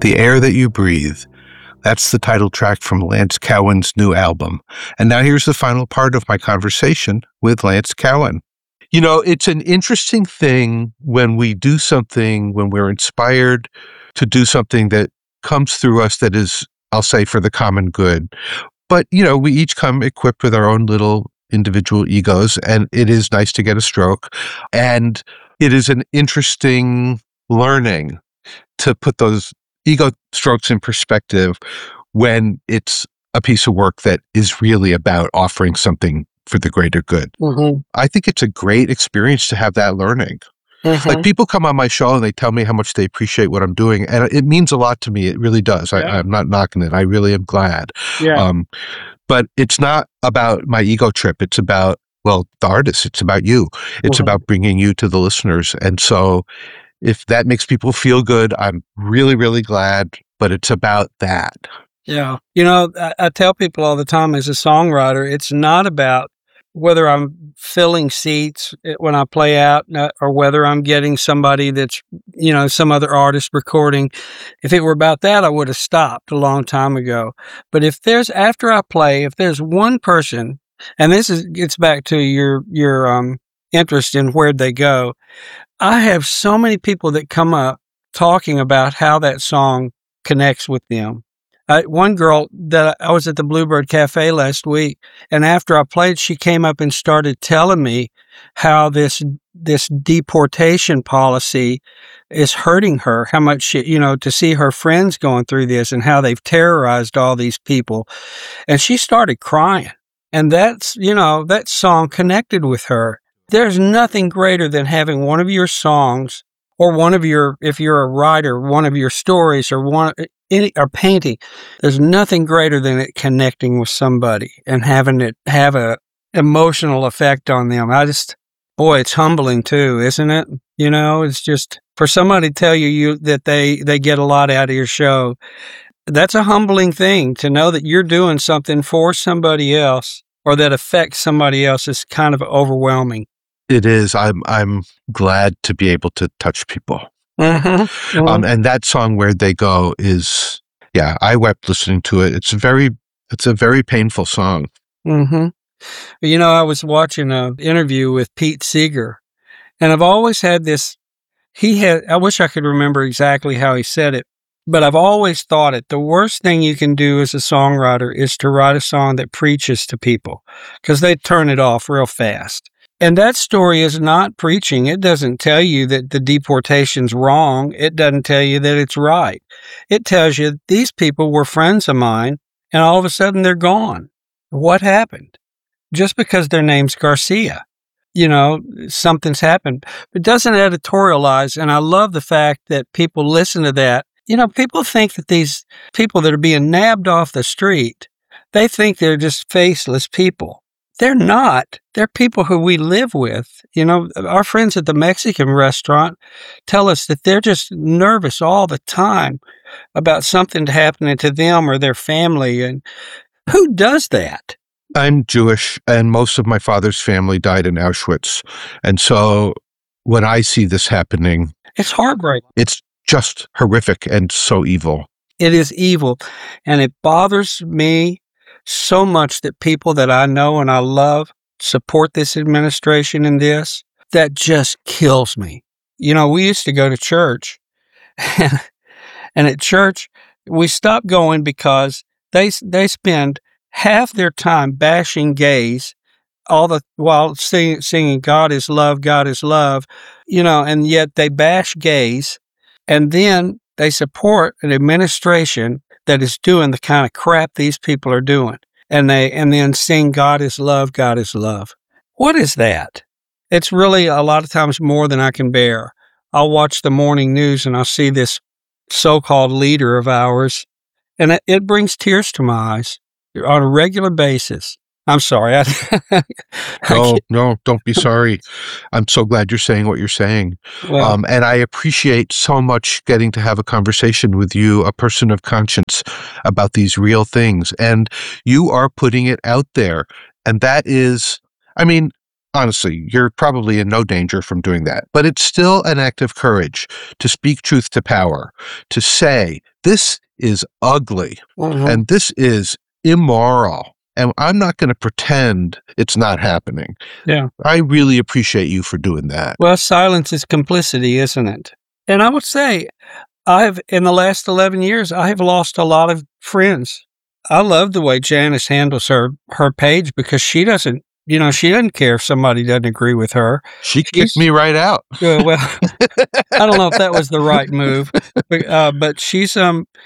The Air That You Breathe. That's the title track from Lance Cowan's new album. And now here's the final part of my conversation with Lance Cowan. You know, it's an interesting thing when we do something, when we're inspired to do something that comes through us that is, I'll say, for the common good. But, you know, we each come equipped with our own little individual egos, and it is nice to get a stroke. And it is an interesting learning to put those ego strokes in perspective when it's a piece of work that is really about offering something for the greater good. Mm-hmm. I think it's a great experience to have that learning. Mm-hmm. Like, people come on my show and they tell me how much they appreciate what I'm doing, and it means a lot to me. It really does. Yeah. I'm not knocking it. I really am glad. Yeah. But it's not about my ego trip. It's about, well, the artist. It's about you. It's Mm-hmm. about bringing you to the listeners. And so if that makes people feel good, I'm really, really glad, but it's about that. Yeah. You know, I tell people all the time, as a songwriter, it's not about whether I'm filling seats when I play out or whether I'm getting somebody that's, you know, some other artist recording. If it were about that, I would have stopped a long time ago. But if there's, after I play, if there's one person, and gets back to your interest in where'd they go, I have so many people that come up talking about how that song connects with them. One girl that I was at the Bluebird Cafe last week, and after I played, she came up and started telling me how this deportation policy is hurting her, how much to see her friends going through this and how they've terrorized all these people. And she started crying. And that song connected with her. There's nothing greater than having one of your songs or if you're a writer, one of your stories or painting. There's nothing greater than it connecting with somebody and having it have a emotional effect on them. Boy, it's humbling too, isn't it? You know, it's just for somebody to tell you that they get a lot out of your show. That's a humbling thing to know that you're doing something for somebody else or that affects somebody else is kind of overwhelming. It is. I'm glad to be able to touch people. Mm-hmm. Mm-hmm. And that song, Where'd They Go, is, yeah, I wept listening to it. It's a very painful song. Mm-hmm. You know, I was watching an interview with Pete Seeger, and I've always had this, I wish I could remember exactly how he said it, but I've always thought the worst thing you can do as a songwriter is to write a song that preaches to people, because they turn it off real fast. And that story is not preaching. It doesn't tell you that the deportation's wrong. It doesn't tell you that it's right. It tells you these people were friends of mine, and all of a sudden they're gone. What happened? Just because their name's Garcia, something's happened. It doesn't editorialize, and I love the fact that people listen to that. You know, people think that these people that are being nabbed off the street, they think they're just faceless people. They're not. They're people who we live with. You know, our friends at the Mexican restaurant tell us that they're just nervous all the time about something happening to them or their family. And who does that? I'm Jewish, and most of my father's family died in Auschwitz. And so when I see this happening, it's heartbreaking. It's just horrific and so evil. It is evil. And it bothers me so much that people that I know and I love support this administration in this. That just kills me. You know, we used to go to church, and at church, we stopped going because they spend half their time bashing gays while singing God is love, God is love, and yet they bash gays, and then they support an administration that is doing the kind of crap these people are doing. And then sing God is love, God is love. What is that? It's really a lot of times more than I can bear. I'll watch the morning news and I'll see this so-called leader of ours, and it brings tears to my eyes on a regular basis. I'm sorry. No, don't be sorry. I'm so glad you're saying what you're saying. Well, and I appreciate so much getting to have a conversation with you, a person of conscience, about these real things. And you are putting it out there. And that is, I mean, honestly, you're probably in no danger from doing that. But it's still an act of courage to speak truth to power, to say this is ugly Mhm. and this is immoral. And I'm not going to pretend it's not happening. Yeah. I really appreciate you for doing that. Well, silence is complicity, isn't it? And I would say in the last 11 years, I have lost a lot of friends. I love the way Janice handles her page because she doesn't care if somebody doesn't agree with her. She kicked me right out. Well, I don't know if that was the right move, but she's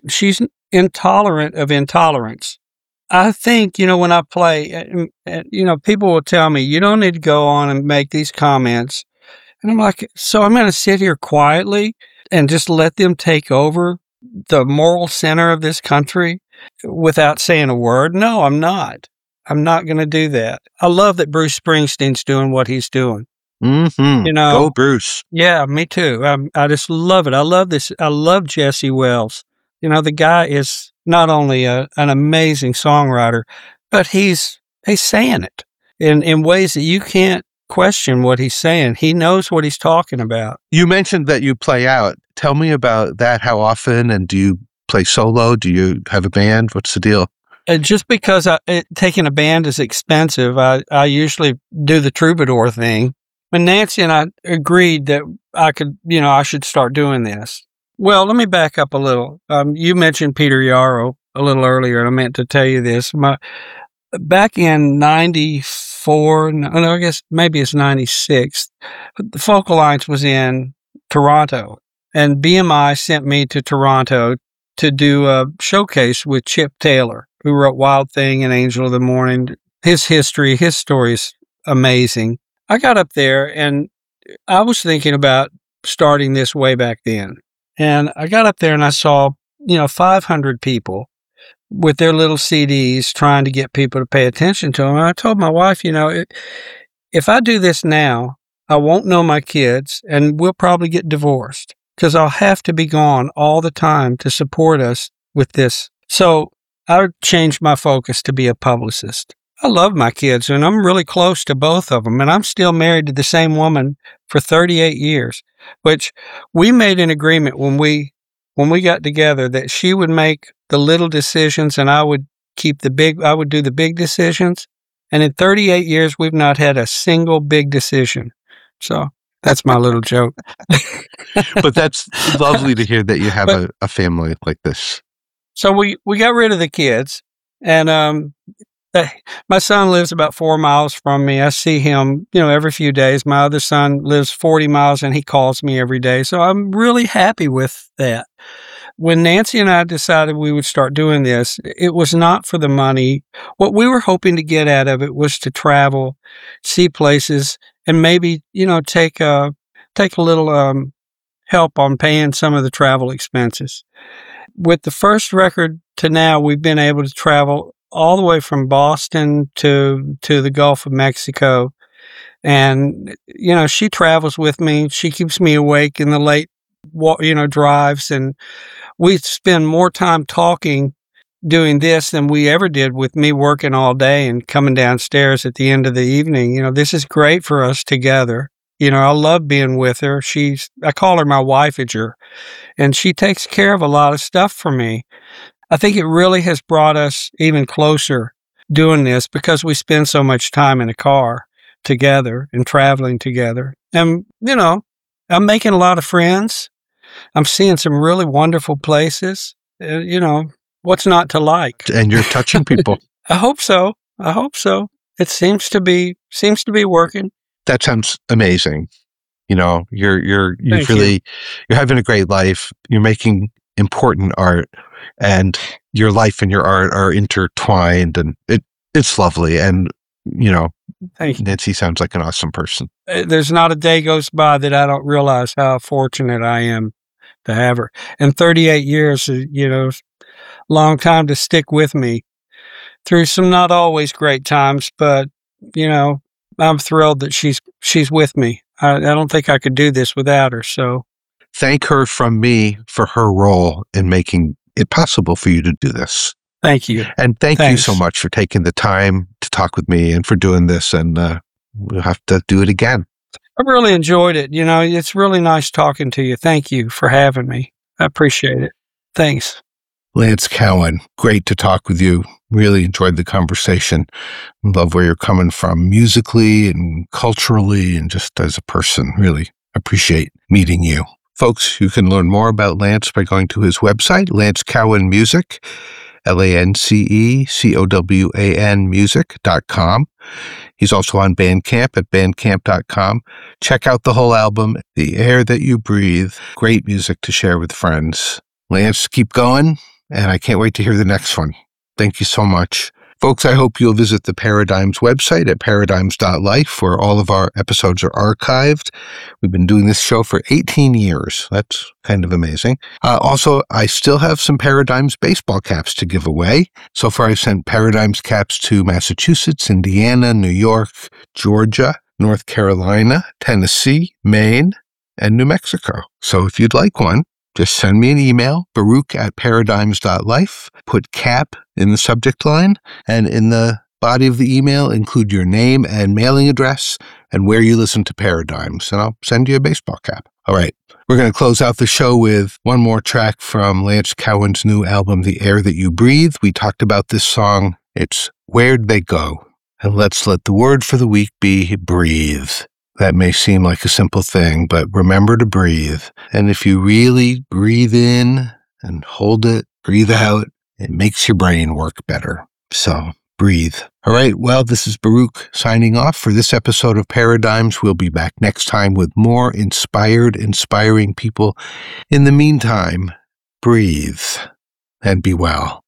intolerant of intolerance. I think, when I play, people will tell me, you don't need to go on and make these comments. And I'm like, so I'm going to sit here quietly and just let them take over the moral center of this country without saying a word? No, I'm not. I'm not going to do that. I love that Bruce Springsteen's doing what he's doing. Mm-hmm. Go Bruce. Yeah, me too. I just love it. I love this. I love Jesse Wells. The guy is not only an amazing songwriter, but he's saying it in ways that you can't question what he's saying. He knows what he's talking about. You mentioned that you play out. Tell me about that. How often? And do you play solo? Do you have a band? What's the deal? Just because taking a band is expensive, I usually do the troubadour thing. When Nancy and I agreed that I should start doing this. Well, let me back up a little. You mentioned Peter Yarrow a little earlier, and I meant to tell you this. Back in 94, no, I guess maybe it's 96, the Folk Alliance was in Toronto, and BMI sent me to Toronto to do a showcase with Chip Taylor, who wrote Wild Thing and Angel of the Morning. His story is amazing. I got up there and I was thinking about starting this way back then. And I got up there and I saw, 500 people with their little CDs trying to get people to pay attention to them. And I told my wife, if I do this now, I won't know my kids and we'll probably get divorced because I'll have to be gone all the time to support us with this. So I changed my focus to be a publicist. I love my kids and I'm really close to both of them. And I'm still married to the same woman for 38 years, which we made an agreement when we got together that she would make the little decisions and I would do the big decisions. And in 38 years, we've not had a single big decision. So that's my little joke. But that's lovely to hear that you have a family like this. So we got rid of the kids and, my son lives about 4 miles from me. I see him, every few days. My other son lives 40 miles and he calls me every day. So I'm really happy with that. When Nancy and I decided we would start doing this, it was not for the money. What we were hoping to get out of it was to travel, see places, and maybe, take a little help on paying some of the travel expenses. With the first record to now, we've been able to travel all the way from Boston to the Gulf of Mexico. And, she travels with me. She keeps me awake in the late, drives. And we spend more time talking doing this than we ever did with me working all day and coming downstairs at the end of the evening. This is great for us together. I love being with her. I call her my wifeager, and she takes care of a lot of stuff for me. I think it really has brought us even closer doing this because we spend so much time in a car together and traveling together. And, I'm making a lot of friends. I'm seeing some really wonderful places. What's not to like? And you're touching people. I hope so. It seems to be working. That sounds amazing. You're having a great life. You're making important art, and your life and your art are intertwined, and it's lovely. And Thank you. Nancy sounds like an awesome person. There's not a day goes by that I don't realize how fortunate I am to have her. And 38 years, long time to stick with me through some not always great times, but I'm thrilled that she's with me. I don't think I could do this without her. So thank her from me for her role in making it possible for you to do this. Thank you. And thanks you so much for taking the time to talk with me and for doing this. And we'll have to do it again. I really enjoyed it. It's really nice talking to you. Thank you for having me. I appreciate it. Thanks. Lance Cowan, great to talk with you. Really enjoyed the conversation. Love where you're coming from musically and culturally and just as a person. Really appreciate meeting you. Folks, you can learn more about Lance by going to his website, Lance Cowan Music, LanceCowan music.com. He's also on Bandcamp at bandcamp.com. Check out the whole album, The Air That You Breathe. Great music to share with friends. Lance, keep going, and I can't wait to hear the next one. Thank you so much. Folks, I hope you'll visit the Paradigms website at paradigms.life, where all of our episodes are archived. We've been doing this show for 18 years. That's kind of amazing. Also, I still have some Paradigms baseball caps to give away. So far, I've sent Paradigms caps to Massachusetts, Indiana, New York, Georgia, North Carolina, Tennessee, Maine, and New Mexico. So if you'd like one, just send me an email, baruch@paradigms.life, put cap in the subject line, and in the body of the email, include your name and mailing address and where you listen to Paradigms, and I'll send you a baseball cap. All right, we're going to close out the show with one more track from Lance Cowan's new album, The Air That You Breathe. We talked about this song. It's Where'd They Go? And let's let the word for the week be breathe. That may seem like a simple thing, but remember to breathe. And if you really breathe in and hold it, breathe out, it makes your brain work better. So breathe. All right. Well, this is Baruch signing off for this episode of Paradigms. We'll be back next time with more inspiring people. In the meantime, breathe and be well.